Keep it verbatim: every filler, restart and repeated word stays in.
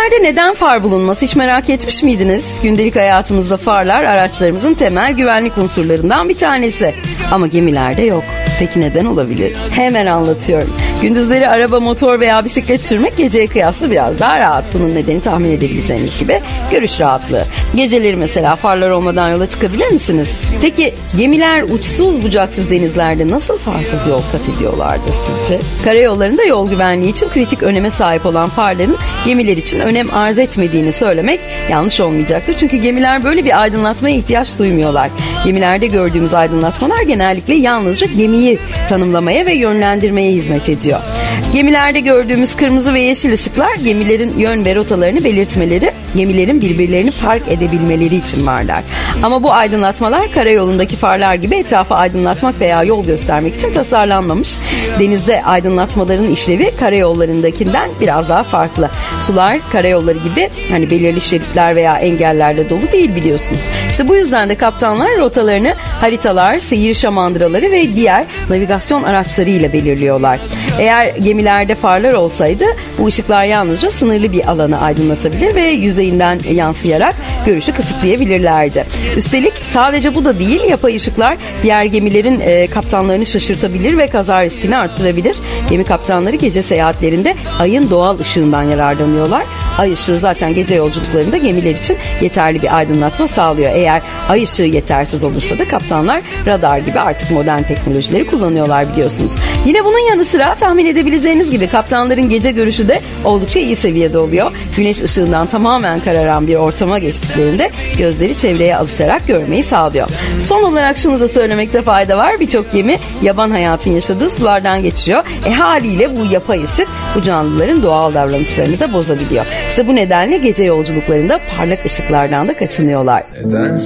Gemilerde neden far bulunması hiç merak etmiş miydiniz? Gündelik hayatımızda farlar araçlarımızın temel güvenlik unsurlarından bir tanesi. Ama gemilerde yok. Peki neden olabilir? Hemen anlatıyorum. Gündüzleri araba, motor veya bisiklet sürmek geceye kıyasla biraz daha rahat. Bunun nedeni tahmin edebileceğiniz gibi görüş rahatlığı. Geceleri mesela farlar olmadan yola çıkabilir misiniz? Peki gemiler uçsuz bucaksız denizlerde nasıl farsız yol kat ediyorlardır sizce? Karayollarında yol güvenliği için kritik öneme sahip olan farların gemiler için önem arz etmediğini söylemek yanlış olmayacaktır. Çünkü gemiler böyle bir aydınlatmaya ihtiyaç duymuyorlar. Gemilerde gördüğümüz aydınlatmalar genellikle yalnızca gemiyi tanımlamaya ve yönlendirmeye hizmet ediyor. Gemilerde gördüğümüz kırmızı ve yeşil ışıklar gemilerin yön ve rotalarını belirtmeleri, gemilerin birbirlerini fark edebilmeleri için varlar. Ama bu aydınlatmalar karayolundaki farlar gibi etrafı aydınlatmak veya yol göstermek için tasarlanmamış. Denizde aydınlatmaların işlevi karayollarındakinden biraz daha farklı. Sular karayolları gibi hani belirli şeritler veya engellerle dolu değil biliyorsunuz. İşte bu yüzden de kaptanlar rotalarını haritalar, seyir şamandıraları ve diğer navigasyon araçları ile belirliyorlar. Eğer gemilerde farlar olsaydı bu ışıklar yalnızca sınırlı bir alanı aydınlatabilir ve yüzeyinden yansıyarak görüşü kısıtlayabilirlerdi. Üstelik sadece bu da değil, yapay ışıklar diğer gemilerin e, kaptanlarını şaşırtabilir ve kaza riskini arttırabilir. Gemi kaptanları gece seyahatlerinde ayın doğal ışığından yararlanıyorlar. Ay ışığı zaten gece yolculuklarında gemiler için yeterli bir aydınlatma sağlıyor. Eğer ay ışığı yetersiz olursa da kaptanlar radar gibi artık modern teknolojileri kullanıyorlar biliyorsunuz. Yine bunun yanı sıra tahmin edebileceğiniz gibi kaptanların gece görüşü de oldukça iyi seviyede oluyor. Güneş ışığından tamamen kararan bir ortama geçtiklerinde gözleri çevreye alışarak görmeyi sağlıyor. Son olarak şunu da söylemekte fayda var. Birçok gemi yaban hayatın yaşadığı sulardan geçiyor. E haliyle bu yapay ışık bu canlıların doğal davranışlarını da bozabiliyor. İşte bu nedenle gece yolculuklarında parlak ışıklardan da kaçınıyorlar. Neden